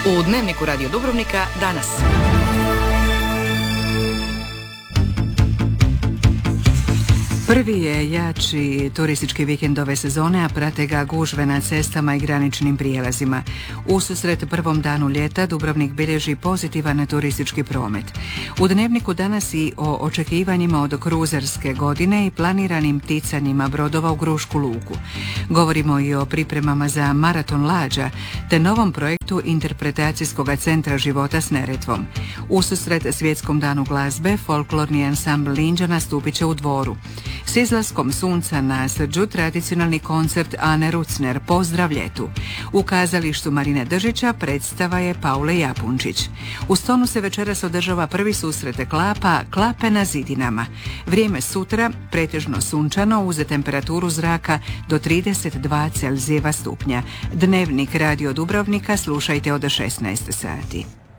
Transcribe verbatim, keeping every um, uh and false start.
U Dnevniku Radio Dubrovnika danas. Prvi je jači turistički vikend ove sezone, a prate ga gužve na cestama i graničnim prijelazima. Ususret prvom danu ljeta Dubrovnik bilježi pozitivan turistički promet. U Dnevniku danas i o očekivanjima od kruzerske godine i planiranim ticanjima brodova u Grušku luku. Govorimo i o pripremama za maraton lađa, te novom projektu interpretacijskog centra života s Neretvom. Ususret svjetskom danu glazbe, folklorni ansambl Linđa nastupit će u Dvoru. S izlaskom sunca na Srđu tradicionalni koncert Ane Rucner Pozdrav ljetu. U kazalištu Marine Držića predstava je Paule Japunčić. U Stonu se večeras održava prvi susret klapa Klape na zidinama. Vrijeme sutra pretežno sunčano uz temperaturu zraka do trideset dva Celzijeva stupnja. Dnevnik Radio Dubrovnika slušajte od šesnaest sati.